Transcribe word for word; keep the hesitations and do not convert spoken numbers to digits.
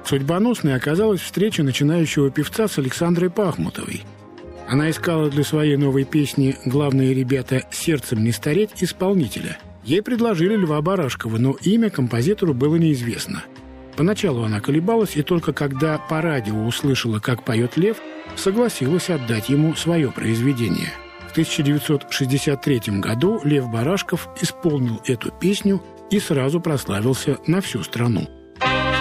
Судьбоносной оказалась встреча начинающего певца с Александрой Пахмутовой. Она искала для своей новой песни «Главные ребята, сердцем не стареть» исполнителя. Ей предложили Льва Барашкова, но имя композитору было неизвестно. Поначалу она колебалась, и только когда по радио услышала, как поет Лев, согласилась отдать ему свое произведение. В тысяча девятьсот шестьдесят третьем году Лев Барашков исполнил эту песню и сразу прославился на всю страну.